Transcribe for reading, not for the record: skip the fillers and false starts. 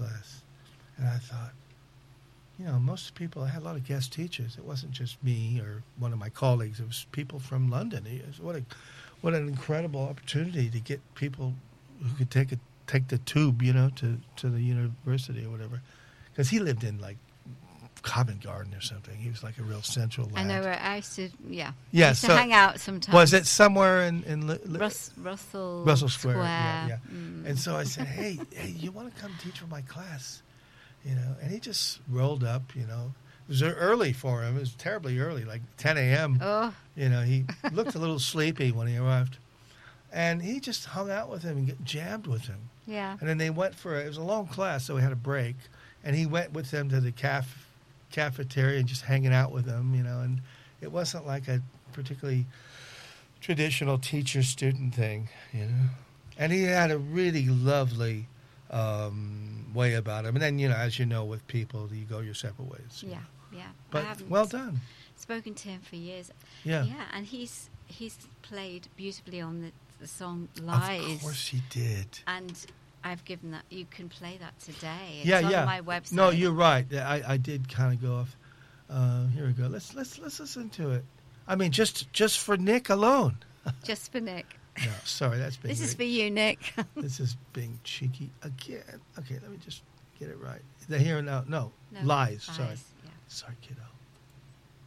class. And I thought, most people, I had a lot of guest teachers. It wasn't just me or one of my colleagues. It was people from London. What an incredible opportunity to get people who could take the tube, to the university or whatever. Because he lived in, like, Covent Garden or something. He was like a real central lad. I know where I used to, Yeah, I used to hang out sometimes. Was it somewhere in Russell Square? Yeah. Mm. And so I said, hey, you want to come teach for my class? And he just rolled up, It was early for him. It was terribly early, like 10 a.m. Oh. He looked a little sleepy when he arrived. And he just hung out with him and jammed with him. Yeah. And then they went it was a long class, so we had a break. And he went with them to the cafeteria and just hanging out with them, And it wasn't like a particularly traditional teacher-student thing, And he had a really lovely way about him. And then, as you know, with people, you go your separate ways. Yeah. But well done. Spoken to him for years. Yeah. Yeah, and he's played beautifully on the song Lies. Of course he did. And I've given that. You can play that today. It's on my website. No, you're right. I did kind of go off. Here we go. Let's listen to it. I mean, just for Nick alone. Just for Nick. No, sorry, that's being. This is for you, Nick. This is being cheeky again. Okay, let me just get it right. The here and now. No, lies. Sorry. Yeah. Sorry, kiddo.